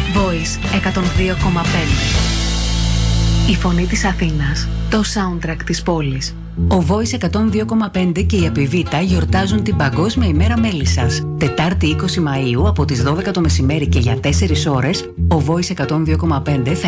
Voice 102,5. Η φωνή της Αθήνας, το soundtrack της πόλης. Ο Voice 102,5 και η Επιβίτα γιορτάζουν την Παγκόσμια ημέρα Μέλισσας. Τετάρτη 20 Μαΐου από τις 12 το μεσημέρι και για 4 ώρες, ο Voice 102,5 θα